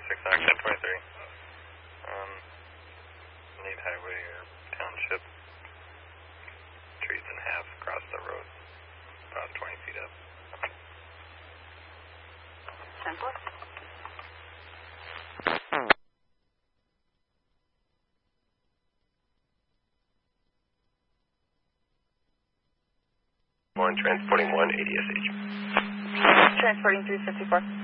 6 Action 23. Need highway or township. Trees in half across the road. About 20 feet up. 10-4. Transporting 1 ADSH. Transporting 354.